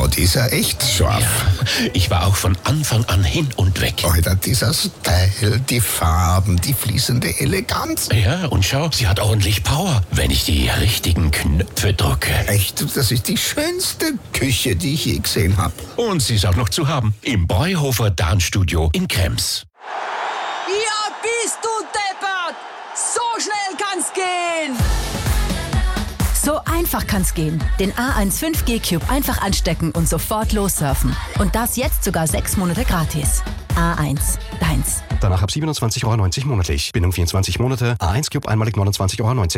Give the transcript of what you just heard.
die ist ja echt scharf. Ja, ich war auch von Anfang an hin und weg. Alter, dieser Style, die Farben, die fließende Eleganz. Ja, und schau, sie hat ordentlich Power, wenn ich die richtigen Knöpfe drücke. Echt, das ist die schönste Küche, die ich je gesehen habe. Und sie ist auch noch zu haben im Breuhofer Darnstudio in Krems. Ja, bist du deppert! So schnell kann's gehen! So einfach kann's gehen. Den A1 5G Cube einfach anstecken und sofort lossurfen. Und das jetzt sogar 6 Monate gratis. A1, deins. Danach ab 27,90 € monatlich. Bindung 24 Monate. A1 Cube einmalig 29,90 €